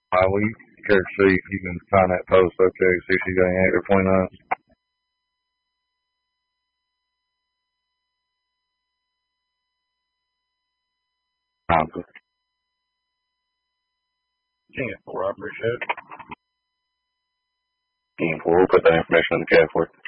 Will you care to see if you can find that post, okay? See if she's got any active point on it. Cool. 10-4, I appreciate it. 10-4, we'll put that information in the cat for you.